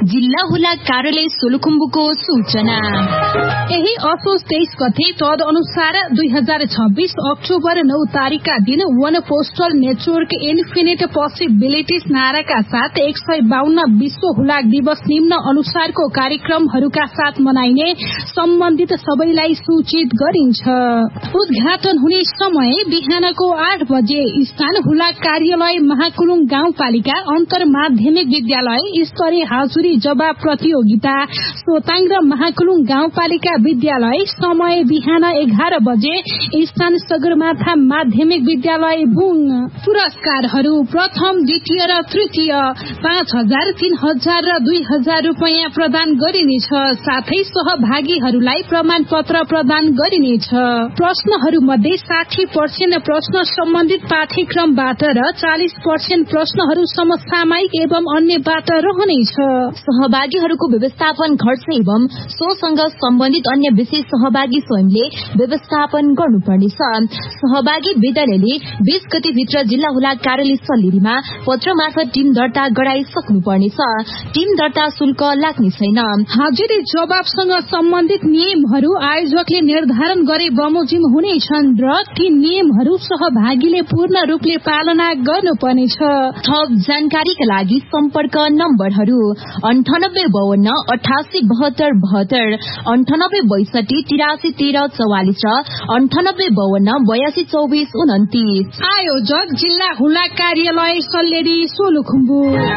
जिल्ला हुला कार्यालय सोलुखुम्बुको सूचना। यही असोज 23 गते तद अनुसार 2026 अक्टोबर 9 तारिकका दिन वन पोस्टल नेटवर्क इन्फिनिट पोसिबिलिटिज नाराका साथ 152 विश्व हुलाक दिवस निम्न अनुसारको कार्यक्रमहरूका साथ मनाइने सम्बन्धित सबैलाई सूचित गरिन्छ। उद्घाटन हुने समय बिहानको 8 बजे स्थान हुलाक कार्यालय महाकुलुङ गाउँपालिका अन्तर माध्यमिक विद्यालय स्तरीय हाजुरी जवाब प्रतियोगिता सोताङ र महाकुलुङ गाउँपालिका विद्यालय समय बिहान 11 बजे स्थान सगरमाथा माध्यमिक विद्यालय बुङ। पुरस्कारहरू प्रथम द्वितीय र तृतीय 5,000, 3,000 र 2,000 रुपैयाँ प्रदान गरिनेछ। साथै सहभागीहरूलाई प्रमाण पत्र प्रदान गरिनेछ। प्रश्नहरू मध्ये 60% प्रश्न सम्बन्धित पाठ्यक्रमबाट र 40% प्रश्नहरू समसामयिक एवं अन्यबाट रहनेछ। सहभागीहरूको व्यवस्थापन खर्च एवं सोसँग सम्बन्धित अन्य विषय सहभागी स्वयंले व्यवस्थापन गर्नुपर्नेछ। सहभागी विद्यालयले 20 गते भित्र जिल्ला हुलाक कार्यालय सल्लेरीमा पत्र मार्फत टिम दर्ता गराइसक्नुपर्नेछ। टिम दर्ता शुल्क लाग्ने छैन। हाजिरी जवाबसँग सम्बन्धित नियमहरू आयोजकले निर्धारण गरे बमोजिम हुनेछन् र ती नियमहरू सहभागीले पूर्ण रूपले पालना गर्नुपर्नेछ। थप जानकारीका लागि सम्पर्क नम्बरहरू 9852 88 72 72, 98 62 83 13 44 र 9852 82 24 29। आयोजक जिल्ला हुलाक कार्यालय सल्लेरी सोलुखुम्बु।